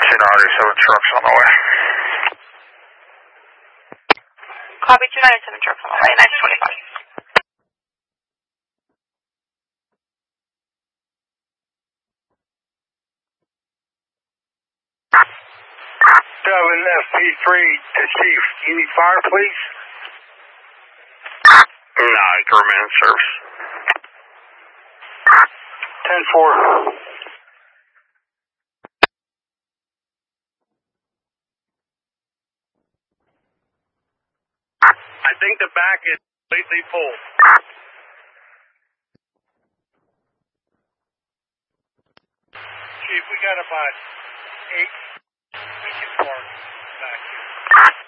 Cedar Artery, 7 trucks on the way. Copy 297 trucks on the way, 925. 7FP3 to Chief. You need fire, please? No, crewman in service. 10-4. I think the back is completely full. Chief, we got about 8 we can park back here.